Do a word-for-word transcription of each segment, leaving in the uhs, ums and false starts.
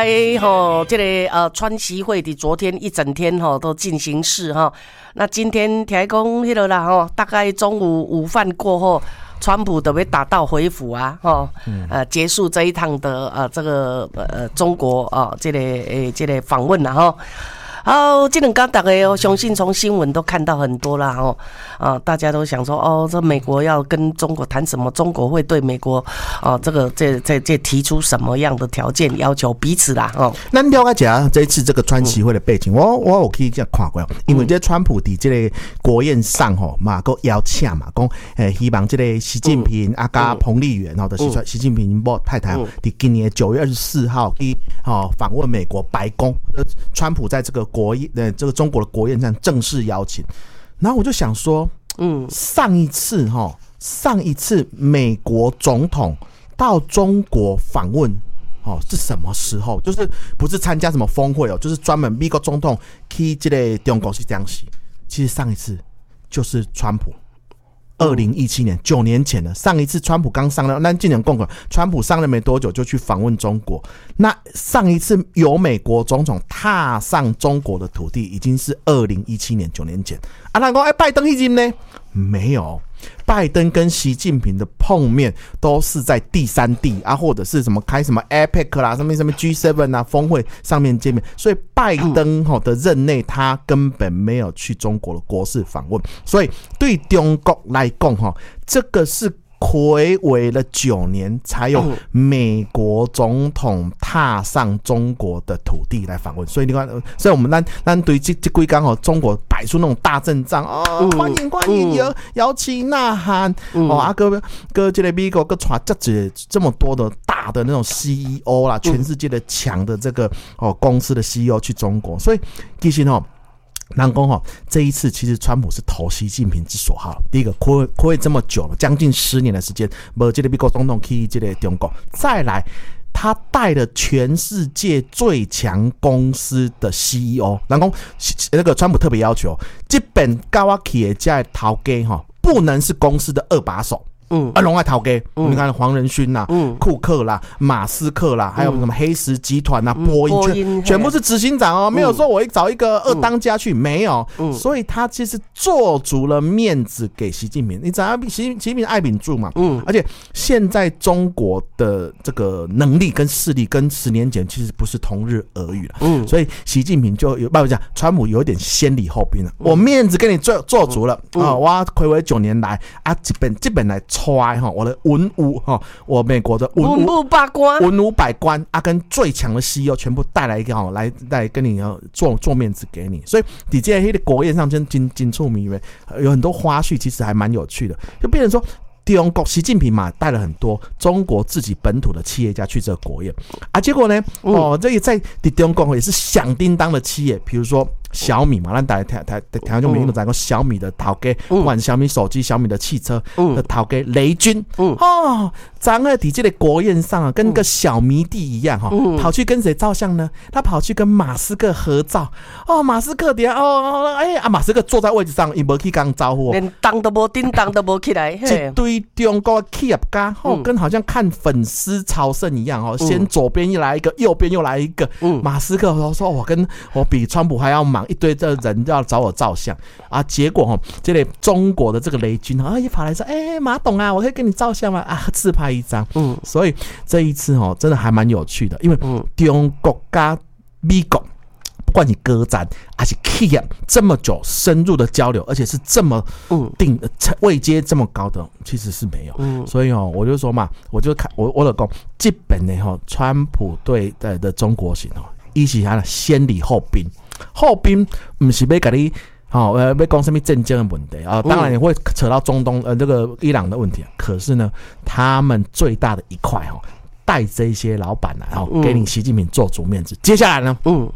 哎吼，这个呃川习会的昨天一整天吼都进行式哈，那今天听讲迄个啦吼，大概中午午饭过后，川普都会打道回府啊，吼，呃结束这一趟的呃这个呃中国啊、呃、这个诶这个访问啦哈。好，这两天大家我相信从新闻都看到很多啦哦，啊，大家都想说哦，这美国要跟中国谈什么？中国会对美国啊这个这这这提出什么样的条件要求彼此啦哦。 咱了解一下这一次这个川习会的背景，我我有去这样看过，因为这川普伫这个国宴上吼嘛，个邀请嘛，讲诶希望这个习近平啊加彭丽媛吼的习习近平某太太伫今年九月二十四号去吼访问美国白宫，川普在这个国宴呃这个中国的国宴上正式邀请，然后我就想说，嗯，上一次哈上一次美国总统到中国访问哦是什么时候？就是不是参加什么峰会哦，就是专门美国总统去这个中国是这样子。其实上一次就是川普。二零一七年九年前了，上一次川普刚上任，那今年共和川普上任没多久就去访问中国。那上一次有美国总统踏上中国的土地，已经是二零一七年九年前。啊，那说哎，拜登已经呢？没有，拜登跟习近平的碰面都是在第三地啊，或者是什么开什么 A P E C 啦，什么什么 G 七 啊峰会上面见面。所以拜登的任内，他根本没有去中国的国事访问。所以对中国来讲，这个是睽违了九年，才有美国总统踏上中国的土地来访问。所以你看，所以我们咱咱对这这几天哦，中国摆出那种大阵仗哦，欢迎欢迎，摇摇旗呐喊哦，啊个个这个美国个传这这么多的大的那种 C E O 啦，全世界的强的这个哦公司的 C E O 去中国，所以其实哦。人讲吼，这一次其实川普是投习近平之所好。第一个，睽违这么久了，将近十年的时间，没这个美国总统去这个中国。再来，他带了全世界最强公司的 C E O。人讲那个川普特别要求，这本跟我去的这头家哈，不能是公司的二把手。嗯，啊，拢爱头家，你看黄仁勋啦、嗯、库克啦、马斯克啦，还有什么黑石集团啦、波音，全全部是执行长哦，没有说我找一个二当家去，没有，所以他其实做足了面子给习近平。你知道习习近平爱秉柱嘛？嗯，而且现在中国的这个能力跟势力跟十年前其实不是同日而语了。嗯，所以习近平就有办法讲，川普有点先礼后兵了。我面子给你做做足了啊！我睽违九年来啊，这本这本来。我的文武哈，我美国的文武文武百官， 文武百官啊，跟最强的 C E O 全部带来一个哈，来来跟你做做面子给你，所以你在那个国宴上真真真出名，有很多花絮，其实还蛮有趣的，就变成说。中国习近平嘛带了很多中国自己本土的企业家去这个国宴啊，结果呢，哦，这个在中国也是响叮当的企业，比如说小米嘛，咱大家台台台湾就民都讲过小米的头家，不管小米手机、小米的汽车的头家雷军，哦，张二底这个国宴上啊，跟个小迷弟一样哈，跑去跟谁照相呢？他跑去跟马斯克合照，哦，马斯克底下哦，哎啊，马斯克坐在位置上，也没去跟招呼， 连当都没叮当都没起来， 一堆中国企业家哦，跟好像看粉丝朝圣一样哦，先左边又来一个，右边又来一个，马斯克说我跟我比川普还要忙。一堆的人要找我照相啊，结果哈，这里中国的这个雷军啊，也跑来说，哎、欸，马董啊，我可以跟你照相吗？啊，自拍一张。嗯，所以这一次哦，真的还蛮有趣的，因为中国加美国，不管你歌展还是企业这么久深入的交流，而且是这么定位阶这么高的，其实是没有。嗯，所以哦，我就说嘛，我就看我我老公基本的哈，川普对的的中国行哦。伊是他的先礼后兵，后兵不是要跟你哦呃要讲什么政经的问题啊，当然也会扯到中东呃这个伊朗的问题，可是呢，他们最大的一块哦，带这些老板来哦，给你习近平做足面子。接下来呢，嗯，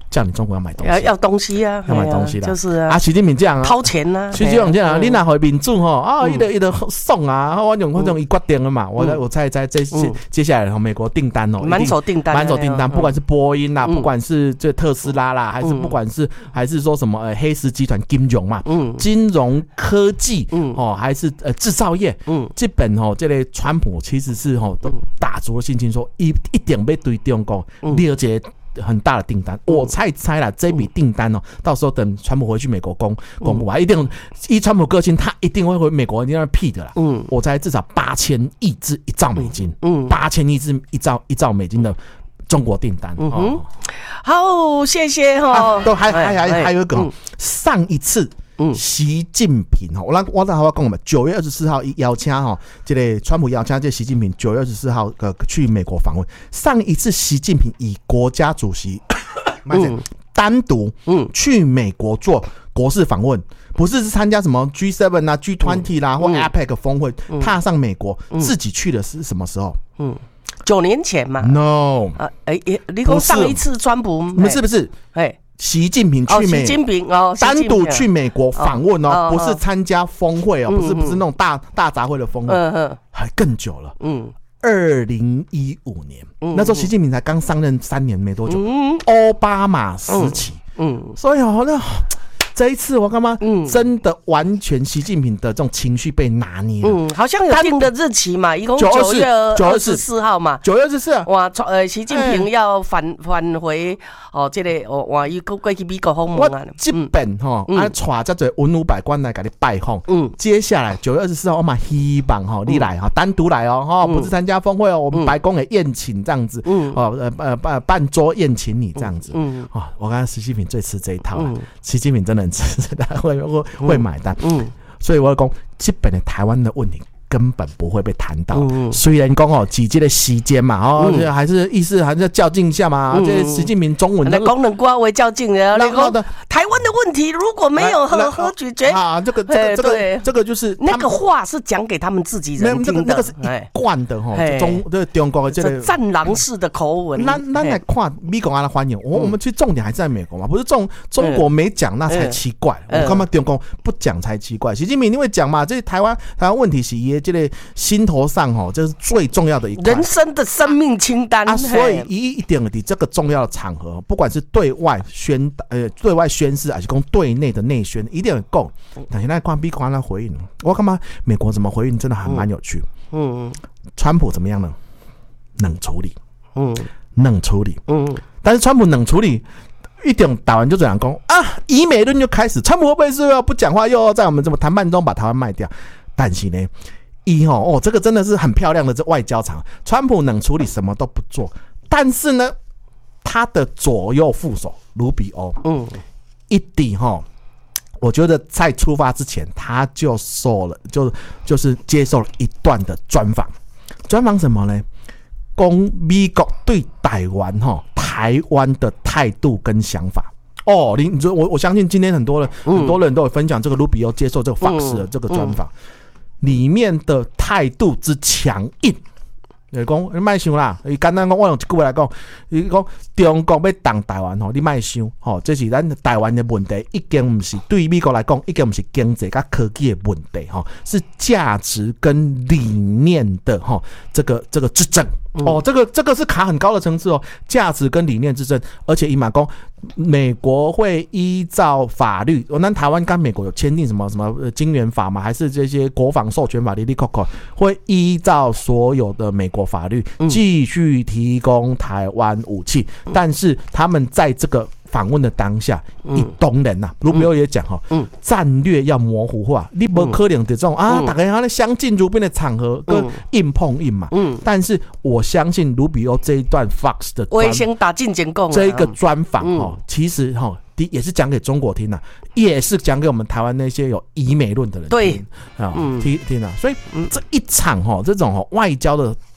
叫你中国要买东西， 要要东西啊， 要买东西啦， 就是啊， 啊，习近平这样啊， 掏钱啊， 习近平这样啊，你哪回民主吼啊，一个一个送啊，我用我用一决定了嘛，我我猜猜这接下来美国订单哦， 满手订单， 满手订单，不管是波音啦，不管是这特斯拉啦，还是不管是还是说什么呃黑石集团金融嘛，金融科技哦，还是呃制造业，基本哦这类川普其实是吼都打足了信心说一一点被对中国了解。很大的订单，我猜猜啦，这笔订单哦，到时候等川普回去美国公公布啊，一定依川普个性，他一定会回美国，一定要屁的啦。嗯，我猜至少八千亿至一兆美金，嗯，八千亿至一兆一兆美金的中国订单。嗯哼， 好，谢谢哈。 都还还还还有一个，上一次。嗯，习近平哈，我让我让我讲嘛，九月二十四号邀请哈，这个川普邀请这习近平九月二十四号呃去美国访问。上一次习近平以国家主席嗯单独嗯去美国做国事访问，不是是参加什么 G 七 啊 G 二十 啦、嗯、或 A P E C 峰会，嗯、踏上美国、嗯、自己去的是什么时候？嗯， 九年前嘛。 No， 啊，哎、欸，你说上一次川普不是不是，哎。习近平去美， 习近平哦， 单独去美国访问哦，不是参加峰会哦，不是不是那种大大杂烩的峰会，还更久了。嗯，二零一五年那时候习近平才刚上任三年没多久，奥巴马时期。嗯，所以哦，那这一次我干嘛？嗯，真的完全习近平的这种情绪被拿捏了。嗯， 好像有定的日期嘛，一共九月二十四号嘛， 九月二十四。 哇，呃，习近平要返返回哦，这个哦，哇，伊过去美国访问啊。 基本哈，啊，带这些文武百官来给你拜访。嗯，接下来九月二十四号，我嘛希望哈你来哈，单独来哦，哈，不是参加峰会哦，我们白宫也宴请这样子。嗯，哦，呃呃办办桌宴请你这样子。嗯，啊，我看习近平最吃这一套了。习近平真的。他会会会买单，嗯，所以我讲，基本的台湾的问题根本不会被谈到。嗯、虽然讲哦，几届的时间嘛，哦，嗯、还是意思还是要较劲一下嘛。嗯、这习近平中文的功能瓜为较劲的，那个台湾的问题如果没有和和解决啊，这个这个这个这个就是那个话是讲给他们自己人听的， 那个是一贯的哈，中这中国的这个战狼式的口吻。 那那来看美国的欢迎，我我们其实重点还是在美国嘛，不是中中国没讲那才奇怪，我干嘛中国不讲才奇怪？习近平一定会讲嘛，这台湾台湾问题是也。这个心头上哦，这是最重要的一块人生的生命清单啊，所以一一点的这个重要的场合，不管是对外宣呃对外宣示，还是讲对内的内宣，一定要够。但现在看美国的回应，我干嘛？美国怎么回应，真的还蛮有趣。嗯，川普怎么样呢？冷处理，嗯，冷处理，嗯，但是川普冷处理。一点打完就这样讲啊，以美论就开始，川普会不会是要不讲话，又要在我们这么谈判中把台湾卖掉？但是呢，一哦哦，这个真的是很漂亮的这外交场。川普冷处理什么都不做，但是呢，他的左右副手卢比欧，嗯，一滴哈，我觉得在出发之前他就受了，就就是接受了一段的专访。专访什么呢？讲美国对台湾哈。台湾的态度跟想法哦，你你说我我相信今天很多人、嗯、很多人都有分享这个卢比欧接受这个 Fox 的这个专访、嗯嗯，里面的态度之强硬。你讲你卖想啦，伊简单讲，我用一句话来讲，伊讲中国要挡台湾吼，你卖想吼，这是咱台湾的问题，已经不是对于美国来讲，已经不是经济跟科技的问题吼，是价值跟理念的吼，这个这个之争。哦，这个这个是卡很高的层次哦，价值跟理念之争，而且伊嘛讲，美国会依照法律，哦，那台湾跟美国有签订什么什么金援法吗？还是这些国防授权法、哩哩扣扣，会依照所有的美国法律继续提供台湾武器，嗯、但是他们在这个。访问的当下，一懂人呐，卢比欧也讲哈，战略要模糊化，你不可能的这种啊，大家在相敬如宾的场合，跟硬碰硬嘛。嗯，但是我相信卢比欧这一段 Fox 的， 我也先打进简供这一个专访哈，其实哈，也是讲给中国听的，也是讲给我们台湾那些有以美论的人听， 对啊，听听啊，所以这一场哈，这种外交的。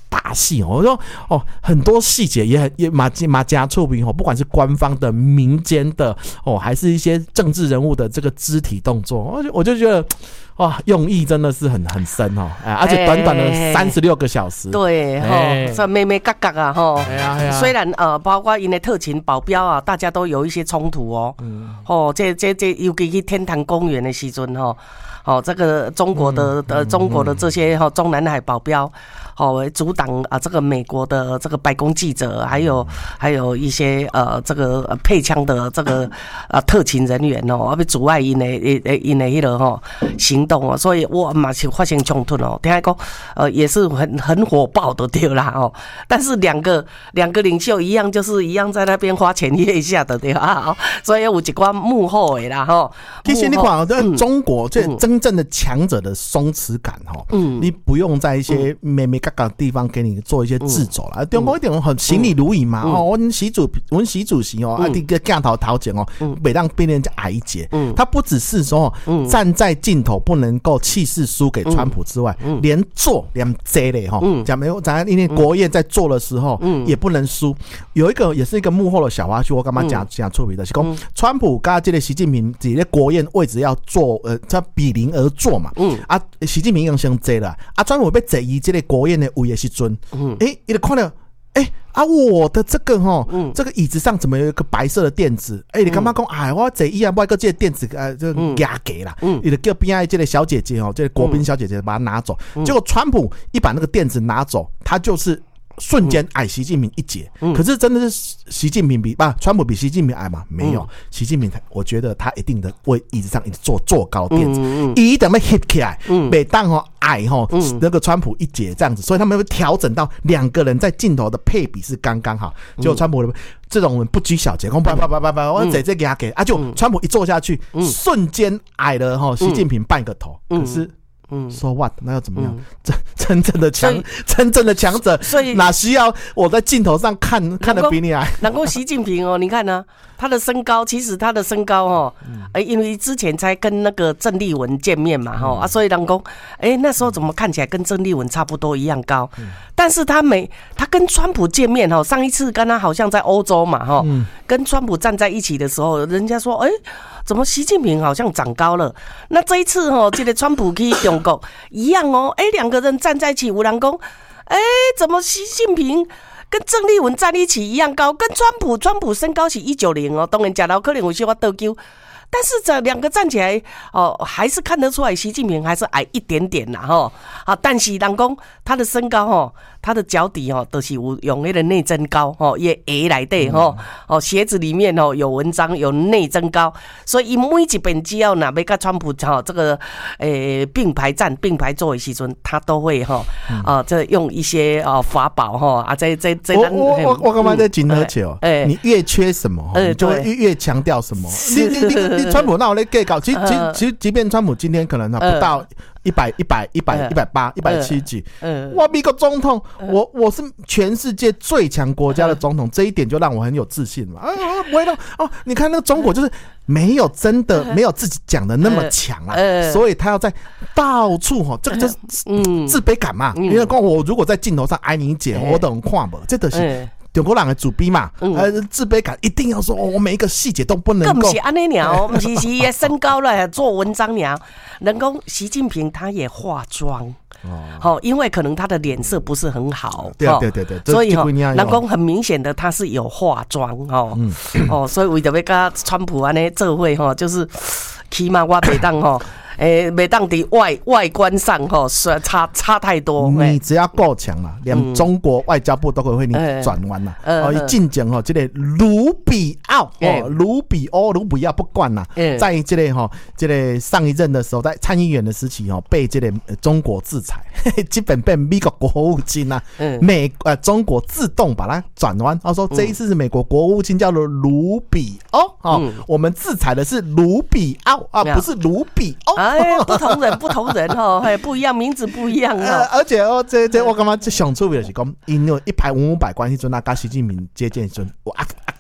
大戏哦，我说哦，很多细节也很也马马加触屏哦，不管是官方的、民间的哦，还是一些政治人物的这个肢体动作，我就我就觉得哇，用意真的是很很深哦，哎，而且短短的三十六个小时， 对哈，这妹妹嘎嘎啊哈，虽然呃，包括因的特勤保镖啊，大家都有一些冲突哦，嗯，哦，这这这尤其去天坛公园的时阵哈。哦，这个中国的呃，中国的这些哈、哦、中南海保镖，哦，阻挡啊这个美国的这个白宫记者，还有还有一些呃这个配枪的这个呃特勤人员哦，要阻碍因的因的迄个哈行动哦，所以我嘛是发生冲突哦，听讲呃也是很很火爆的对啦哦，但是两个两个领袖一样，就是一样在那边花前月下的对啊、哦，所以有一寡幕后的啦哈、哦。 其实你看，在中国这、嗯、真正的强者的松弛感哈，嗯，你不用在一些咩咩嘎嘎的地方给你做一些掣肘啦。中国一点很行礼如仪嘛，哦，我们习主我们习主席哦，啊，这个镜头头前哦，每让别人家矮一截，嗯，他不只是说站在镜头不能够气势输给川普之外，嗯，连做连坐嘞哈，讲没有，咱因为国宴在做的时候，嗯，也不能输。有一个也是一个幕后的小花絮，我干嘛讲讲出名的，是讲川普跟这个习近平在国宴位置要做呃，他比邻而坐嘛，嗯啊，习近平已经先坐了，啊，川普被坐伊这个国宴的位的时阵，嗯，诶、欸，伊就看到，诶、欸，啊，我的这个哈，嗯，这个椅子上怎么有一个白色的垫子？诶、欸，你干嘛讲？哎，我坐椅啊，我一个这个垫子呃，就压给啦，嗯，伊就叫边爱这个小姐姐哦，这个国宾小姐姐把它拿走，嗯、结果川普一把那个垫子拿走，他就是瞬间矮习近平一截，嗯、可是真的是习近平比啊，川普比习近平矮吗？没有，嗯、习近平我觉得他一定的位椅子上一直坐坐高垫子，一等被 hit 起来，每当哦矮哈，那个川普一截这样子，所以他们会调整到两个人在镜头的配比是刚刚好。结果川普这种人不拘小节，讲叭叭叭叭叭，我这这给他给啊，就川普一坐下去，瞬间矮了哈，习近平半个头，可是。嗯 ，so what？ 那又怎么样？嗯、真真正的强，真正的强者，所以哪需要我在镜头上看看得比你矮？ 难怪习近平哦，你看呢、啊，他的身高，其实他的身高哦，哎、嗯，因为之前才跟那个郑丽文见面嘛，哈、嗯、啊，所以人讲，哎，那时候怎么看起来跟郑丽文差不多一样高？嗯、但是他没，他跟川普见面哈，上一次跟他好像在欧洲嘛，哈、嗯，跟川普站在一起的时候，人家说，哎。怎么习近平好像长高了？那这一次哦，这个川普去中国一样哦，哎，两个人站在一起，有人讲，哎，怎么习近平跟郑丽文站一起一样高？跟川普，川普身高是一九零哦，当然假如可能有些话倒丢。但是这两个站起来哦，还是看得出来习近平还是矮一点点啦哈。啊，但是人讲他的身高哦，他的脚底哦都是有用那个内增高哦，也鞋来的哈哦，鞋子里面哦有文章有内增高，所以每一本只要哪要跟川普哈这个诶并排站并排坐的时阵，他都会哈啊这用一些啊法宝哈啊这这这。 我我我我干嘛在紧和球？哎，你越缺什么，你就会越越强调什么。你你你。川普那我来给搞，其实其实其实，即便川普今天可能不到一百一百一百一百八一百七几，我美国总统，我我是全世界最强国家的总统，这一点就让我很有自信嘛。啊，不会让哦，你看那个中国就是没有真的没有自己讲的那么强啊，所以他要在到处哈，这个就是自卑感嘛。因为我如果在镜头上挨你一截，我都很看不，这都是。中国人的主逼嘛，呃，自卑感一定要说，哦，我每一个细节都不能够。 更不是安尼鸟，不是是身高了做文章鸟。人工习近平他也化妆。哦，因为可能他的脸色不是很好， 对对对对， 所以哈，人工很明显的他是有化妆哦，嗯、哦，所以为着要跟川普安尼做伙哈，就是起码我袂当哈。诶，每当的外外观上哈，是差差太多。 你只要够强了，连中国外交部都会为你转弯了。哦，一进讲哈，这个卢比奥哦，卢比欧、卢比奥不管啦，在这个哈，这个上一任的时候，在参议员的时期哦，被这个中国制裁，基本被美国国务卿啊，美呃中国自动把它转弯。他说这一次是美国国务卿叫做卢比欧哦，我们制裁的是卢比奥啊，不是卢比欧。 哎，不同人，不同人哦，嘿，不一样，名字不一样哦。 呃、而且哦，这这我感觉最上趣味的是讲，因为一排文武百官迄阵啊，跟习近平接见时阵，我啊啊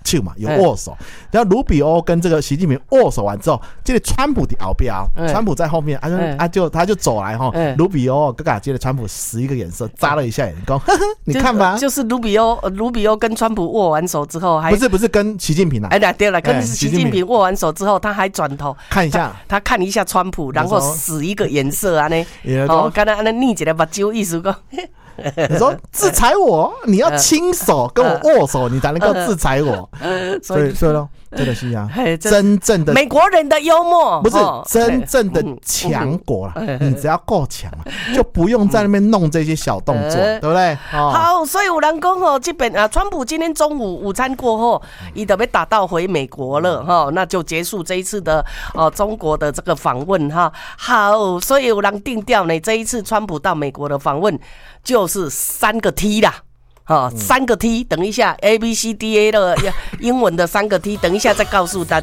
手嘛，有握手。然后卢比欧跟这个习近平握手完之后，这个川普的后边，川普在后面，啊就啊就他就走来哈，卢比欧哥哥接着川普使一个眼色，眨了一下眼，说呵呵，你看吧， 就是卢比欧，卢比欧跟川普握完手之后，还不是不是跟习近平啊， 哎对了，跟习近平握完手之后，他还转头看一下， 他看一下川普，然后使一个眼色啊呢，哦，刚才安尼逆一个目睭意思讲。 你说制裁我，你要亲手跟我握手，你才能够制裁我。所以，所以咯，真的是啊，真正的美国人的幽默， 不是真正的强国啦。你只要够强，就不用在那边弄这些小动作，对不对？ 好，所以有人讲哦，这边啊，川普今天中午午餐过后，伊就要打道回美国了哈，那就结束这一次的哦中国的这个访问哈。好，所以有人定调呢，这一次川普到美国的访问。就是三个 T 啦，哦，三个 T， 等一下 A B C D A 的英文的三个 T， 等一下再告诉大家。